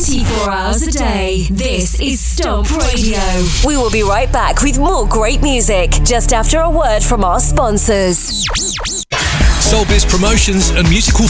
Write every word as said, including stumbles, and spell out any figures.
twenty-four hours a day. This is Stomp Radio. We will be right back with more great music just after a word from our sponsors. Soulbiz Promotions and Musical